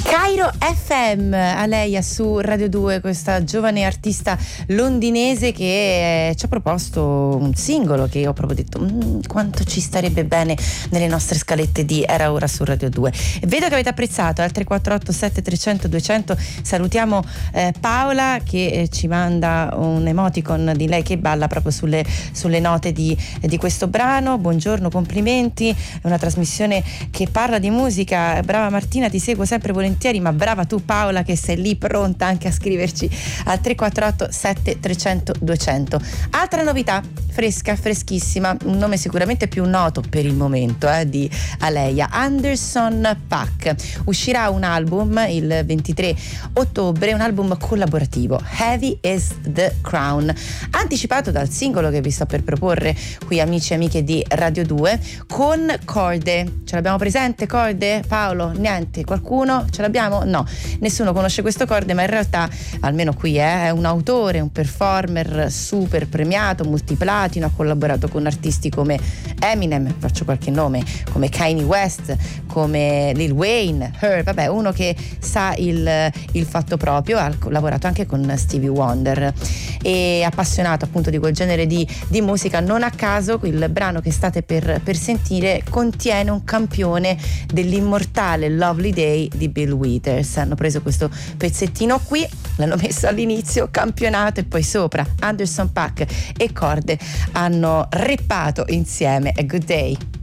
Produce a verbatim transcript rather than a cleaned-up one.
Cairo F M, Aleia su Radio due, questa giovane artista londinese che eh, ci ha proposto un singolo che io ho proprio detto mmm, quanto ci starebbe bene nelle nostre scalette di Era Ora su Radio due. E vedo che avete apprezzato, al tre quattro otto sette trecento duecento. Salutiamo eh, Paola che eh, ci manda un emoticon di lei che balla proprio sulle, sulle note di, di questo brano. Buongiorno, complimenti, è una trasmissione che parla di musica, brava Martina, ti seguo sempre volentieri, ma brava tu Paola che sei lì pronta anche a scriverci al tre quattro otto sette trecento duecento. Altra novità fresca, freschissima, un nome sicuramente più noto per il momento eh, di Aleia, Anderson .Paak. Uscirà un album il ventitré ottobre, un album collaborativo, Heavy is the Crown, anticipato dal singolo che vi sto per proporre qui, amici e amiche di Radio due, con corde. Ce l'abbiamo presente corde? Paolo? Niente? Qualcuno? Ce l'abbiamo? No, nessuno conosce questo corde, ma in realtà, almeno qui eh, è un autore, un performer super premiato, multiplatino, ha collaborato con artisti come Eminem, faccio qualche nome, come Kanye West, come Lil Wayne, Her, vabbè, uno che sa il, il fatto proprio, ha lavorato anche con Stevie Wonder, e appassionato appunto di quel genere di, di musica. Non a caso il brano che state per, per sentire contiene un campione dell'immortale Lovely Day di Bill Withers. Hanno preso questo pezzettino qui, l'hanno messo all'inizio, campionato, e poi sopra Anderson .Paak e corde hanno rappato insieme A Good Day.